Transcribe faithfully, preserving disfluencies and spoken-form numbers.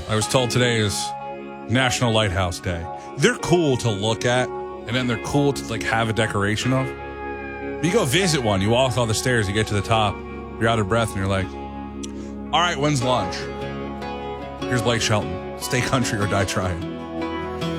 I was told today is National Lighthouse Day. They're cool to look at, and then they're cool to like have a decoration of. You go visit one, you walk all the stairs, you get to the top, you're out of breath, and you're like, all right, when's lunch? Here's Blake Shelton. Stay country or die trying.